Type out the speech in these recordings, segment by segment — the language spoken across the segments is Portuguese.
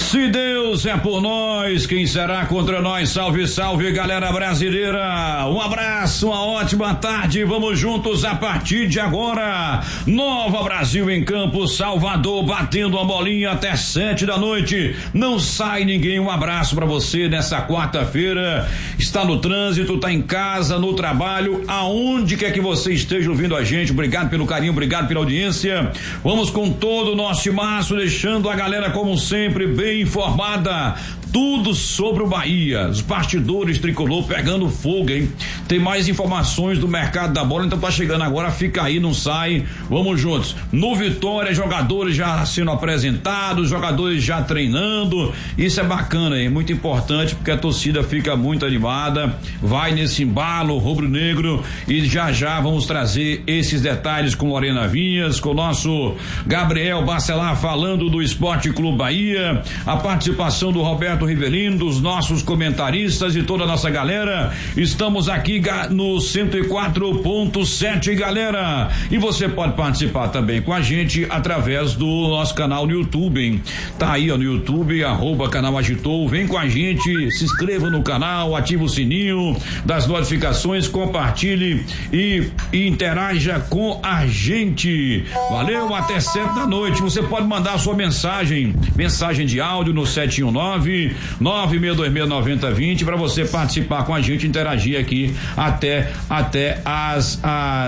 Se Deus é por nós, quem será contra nós? Salve, salve, galera brasileira. Um abraço, uma ótima tarde. Vamos juntos a partir de agora. Nova Brasil em campo, Salvador, batendo a bolinha até 7 da noite. Não sai ninguém. Um abraço pra você nessa quarta-feira. Está no trânsito, tá em casa, no trabalho, aonde quer que você esteja ouvindo a gente. Obrigado pelo carinho, obrigado pela audiência. Vamos com todo o nosso timaço, deixando a galera, como sempre, bem informada. Tudo sobre o Bahia, os bastidores tricolor pegando fogo, hein? Tem mais informações do mercado da bola, então tá chegando agora, fica aí, não sai, vamos juntos. No Vitória, jogadores já sendo apresentados, jogadores já treinando, isso é bacana, hein? Muito importante, porque a torcida fica muito animada, vai nesse embalo rubro-negro e já vamos trazer esses detalhes com Lorena Vinhas, com o nosso Gabriel Bacelar falando do Esporte Clube Bahia, a participação do Roberto Rivelino, dos nossos comentaristas e toda a nossa galera. Estamos aqui no 104.7, galera. E você pode participar também com a gente através do nosso canal no YouTube, hein? Tá aí, ó, no YouTube, @canal Agitou. Vem com a gente, se inscreva no canal, ativa o sininho das notificações, compartilhe e interaja com a gente. Valeu, até 7 da noite. Você pode mandar a sua mensagem de áudio no 719-9626-9020 para você participar com a gente, interagir aqui até às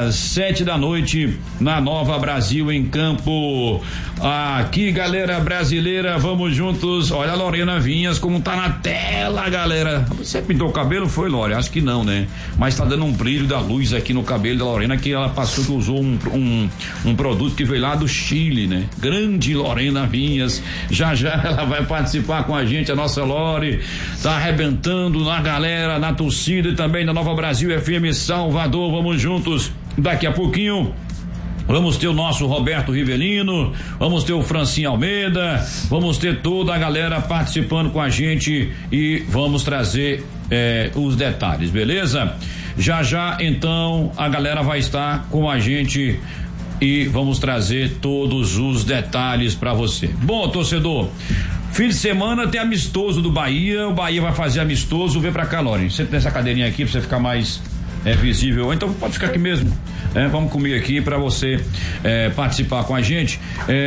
7 da noite na Nova Brasil em campo. Aqui, galera brasileira, vamos juntos. Olha a Lorena Vinhas como tá na tela, galera. Você pintou o cabelo? Foi, Lore? Acho que não, né? Mas tá dando um brilho da luz aqui no cabelo da Lorena, que ela passou, que usou um produto que veio lá do Chile, né? Grande Lorena Vinhas. Já ela vai participar com a gente, a nossa Lore, tá arrebentando na galera, na torcida e também na Nova Brasil FM Salvador. Vamos juntos. Daqui a pouquinho vamos ter o nosso Roberto Rivelino, vamos ter o Francinho Almeida, vamos ter toda a galera participando com a gente e vamos trazer os detalhes, beleza? Já então a galera vai estar com a gente e vamos trazer todos os detalhes para você. Bom, torcedor, fim de semana tem amistoso do Bahia, o Bahia vai fazer amistoso. Vem pra cá, Lore, você tem essa cadeirinha aqui pra você ficar mais visível, então pode ficar aqui mesmo, vamos comer aqui para você participar com a gente.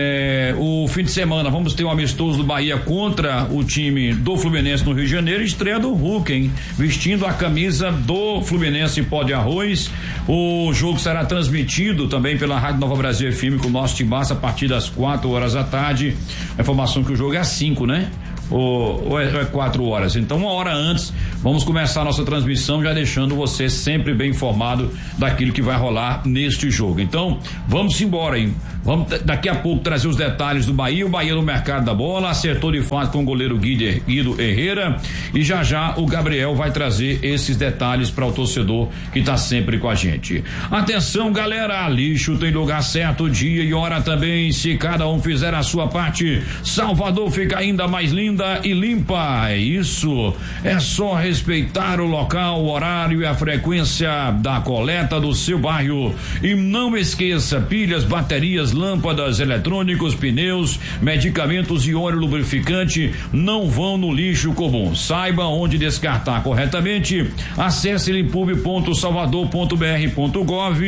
O fim de semana vamos ter um amistoso do Bahia contra o time do Fluminense no Rio de Janeiro, estreia do Hulk, hein? Vestindo a camisa do Fluminense em pó de arroz. O jogo será transmitido também pela Rádio Nova Brasil FM com o nosso timaço a partir das 4h da tarde. A informação que o jogo é às 5, né? Ou é 4 horas, então 1 hora antes vamos começar a nossa transmissão, já deixando você sempre bem informado daquilo que vai rolar neste jogo. Então vamos embora, hein? Vamos daqui a pouco trazer os detalhes do Bahia. O Bahia no mercado da bola, acertou de fato com o goleiro Guido Herrera, e já o Gabriel vai trazer esses detalhes para o torcedor que tá sempre com a gente. Atenção, galera, lixo tem lugar certo, dia e hora também. Se cada um fizer a sua parte, Salvador fica ainda mais linda e limpa. É isso, é só respeitar o local, o horário e a frequência da coleta do seu bairro. E não esqueça, pilhas, baterias, lâmpadas, eletrônicos, pneus, medicamentos e óleo lubrificante não vão no lixo comum. Saiba onde descartar corretamente. Acesse limpub.salvador.br.gov.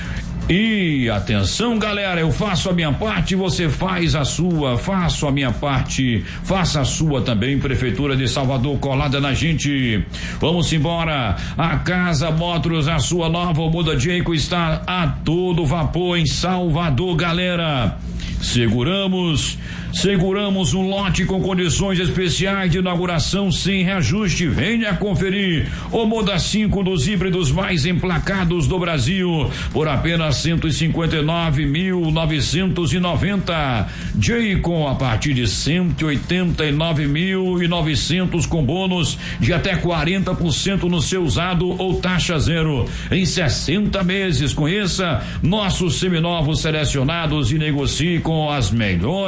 E atenção, galera, eu faço a minha parte, você faz a sua. Faço a minha parte, faça a sua também. Prefeitura de Salvador colada na gente. Vamos embora. A Casa Motors, a sua nova Muda Jayco, está a todo vapor em Salvador, galera. Seguramos um lote com condições especiais de inauguração sem reajuste. Venha conferir o Moda 5 dos híbridos mais emplacados do Brasil por apenas 159.990. Jayco a partir de 189.900 com bônus de até 40% no seu usado ou taxa zero em 60 meses. Conheça nossos seminovos selecionados e negocie com as melhores condições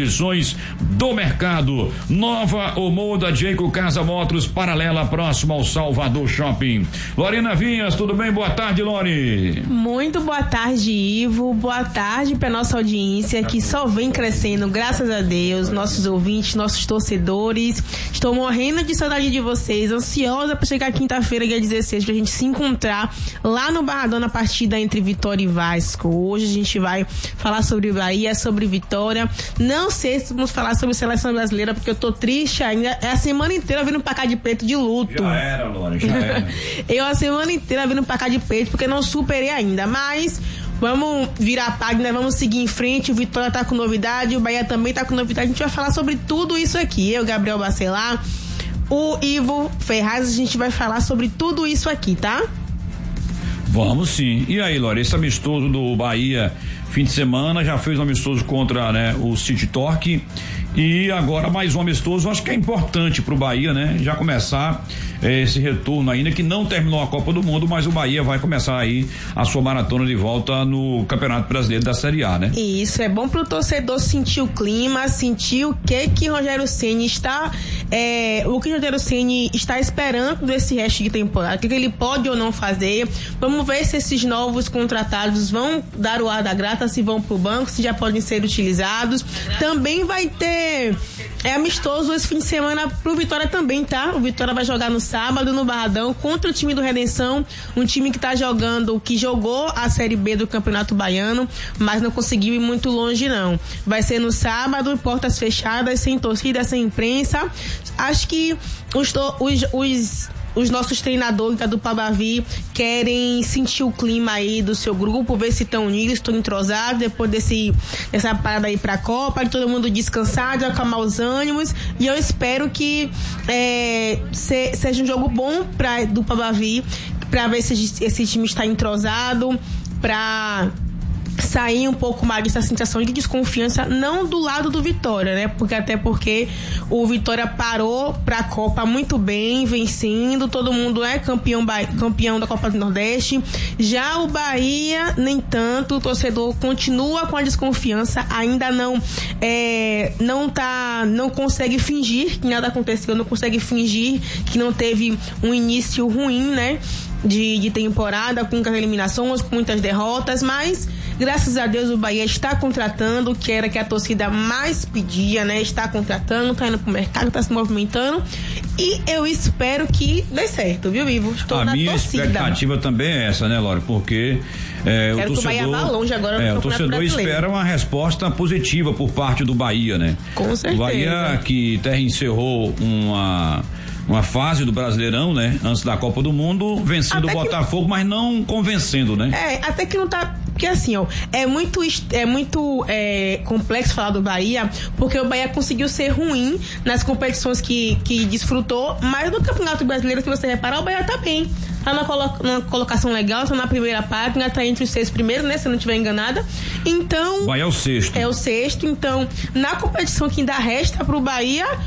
condições do mercado. Nova ou muda Jayco Casa Motors, paralela, próximo ao Salvador Shopping. Lorena Vinhas, tudo bem? Boa tarde, Lori. Muito boa tarde, Ivo. Boa tarde para nossa audiência que só vem crescendo, graças a Deus, nossos ouvintes, nossos torcedores. Estou morrendo de saudade de vocês, ansiosa para chegar quinta-feira, dia 16, pra gente se encontrar lá no Barradão na partida entre Vitória e Vasco. Hoje a gente vai falar sobre Bahia, sobre Vitória. Não sei se vamos falar sobre seleção brasileira, porque eu tô triste ainda. É a semana inteira vindo pra cá de peito de luto. Já era, Lore, já era. Eu a semana inteira vindo pra cá de peito, porque não superei ainda, mas vamos virar a página, vamos seguir em frente. O Vitória tá com novidade, o Bahia também tá com novidade. A gente vai falar sobre tudo isso aqui. Eu, Gabriel Bacelar, o Ivo Ferraz, a gente vai falar sobre tudo isso aqui, tá? Vamos sim. E aí, Lore, esse amistoso do Bahia, fim de semana, já fez um amistoso contra, né, o City Torque, e agora mais um amistoso. Acho que é importante pro Bahia, né, já começar esse retorno, ainda que não terminou a Copa do Mundo, mas o Bahia vai começar aí a sua maratona de volta no Campeonato Brasileiro da Série A, né? Isso, é bom pro torcedor sentir o clima, sentir o que Rogério Ceni está, o que Rogério Ceni está esperando desse resto de temporada, o que ele pode ou não fazer. Vamos ver se esses novos contratados vão dar o ar da grata, se vão pro banco, se já podem ser utilizados. Também vai ter amistoso esse fim de semana pro Vitória também, tá? O Vitória vai jogar no sábado no Barradão contra o time do Redenção, um time que que jogou a Série B do Campeonato Baiano, mas não conseguiu ir muito longe não. Vai ser no sábado, portas fechadas, sem torcida, sem imprensa. Acho que os nossos treinadores do Pabavi querem sentir o clima aí do seu grupo, ver se estão unidos, estão entrosados, depois dessa parada aí pra Copa, de todo mundo descansado, acalmar os ânimos, e eu espero que seja um jogo bom do Pabavi, pra ver se esse time está entrosado, pra sair um pouco mais dessa sensação de desconfiança, não do lado do Vitória, né? Porque o Vitória parou pra Copa muito bem, vencendo, todo mundo é campeão da Copa do Nordeste. Já o Bahia, nem tanto, o torcedor continua com a desconfiança, ainda não consegue fingir que nada aconteceu, não consegue fingir que não teve um início ruim, né? De temporada, com muitas eliminações, com muitas derrotas, mas graças a Deus o Bahia está contratando, que era que a torcida mais pedia, né? Está contratando, está indo pro mercado, está se movimentando, e eu espero que dê certo, viu, Ivo? Estou na torcida. A minha expectativa também é essa, né, Lore? Porque o torcedor, que o Bahia vá longe agora no o torcedor espera uma resposta positiva por parte do Bahia, né? Com certeza. O Bahia que até encerrou uma fase do Brasileirão, né? Antes da Copa do Mundo, vencendo o Botafogo, mas não convencendo, né? Até que não tá. Porque assim, ó, é muito complexo falar do Bahia, porque o Bahia conseguiu ser ruim nas competições que desfrutou, mas no Campeonato Brasileiro, se você reparar, o Bahia tá bem. Tá numa colocação legal, tá na primeira página, tá entre os 6 primeiros, né? Se eu não estiver enganada. Então. O Bahia é o sexto. É o sexto, então, na competição que ainda resta pro Bahia,